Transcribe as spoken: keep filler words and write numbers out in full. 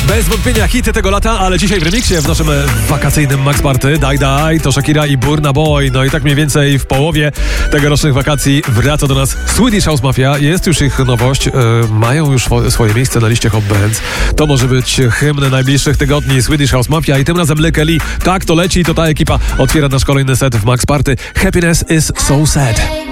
Bez wątpienia hity tego lata, ale dzisiaj w remiksie w naszym wakacyjnym Max Party Die Die to Shakira i Burna Boy. No i tak mniej więcej w połowie tegorocznych wakacji wraca do nas Swedish House Mafia. Jest już ich nowość, yy, mają już swoje miejsce na liście Hot Bands. To może być hymn najbliższych tygodni Swedish House Mafia i tym razem Lee Kelly. Tak, to leci, to ta ekipa otwiera nasz kolejny set w Max Party. Happiness is so sad.